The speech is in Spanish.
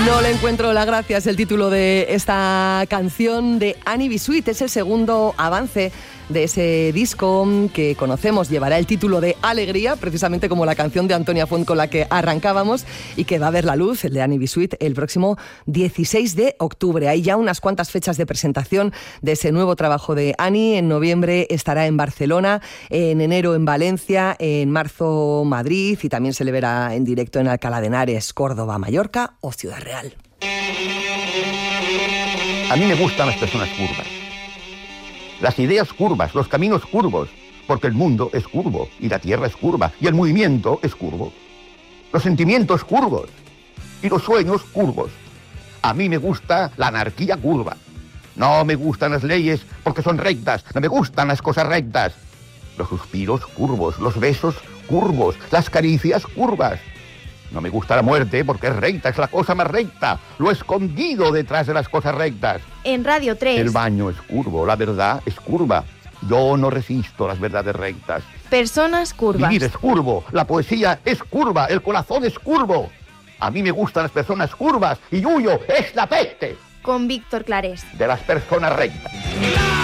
No le encuentro la gracia, es el título de esta canción de Annie B. Sweet. Es el segundo avance de ese disco que conocemos. Llevará el título de Alegría, precisamente como la canción de Antonia Font con la que arrancábamos, y que va a ver la luz, el de Annie B. Sweet, el próximo 16 de octubre. Hay ya unas cuantas fechas de presentación de ese nuevo trabajo de Annie. En noviembre estará en Barcelona, en enero en Valencia, en marzo Madrid, y también se le verá en directo en Alcalá de Henares, Córdoba, Mallorca o Ciudad Real. A mí me gustan las personas curvas. Las ideas curvas, los caminos curvos, porque el mundo es curvo y la tierra es curva y el movimiento es curvo. Los sentimientos curvos y los sueños curvos. A mí me gusta la anarquía curva. No me gustan las leyes porque son rectas, no me gustan las cosas rectas. Los suspiros curvos, los besos curvos, las caricias curvas. No me gusta la muerte porque es recta, es la cosa más recta, lo escondido detrás de las cosas rectas. En Radio 3. El baño es curvo, la verdad es curva. Yo no resisto las verdades rectas. Personas curvas. Vivir es curvo, la poesía es curva, el corazón es curvo. A mí me gustan las personas curvas y huyo, es la peste. Con Víctor Clarés. De las personas rectas.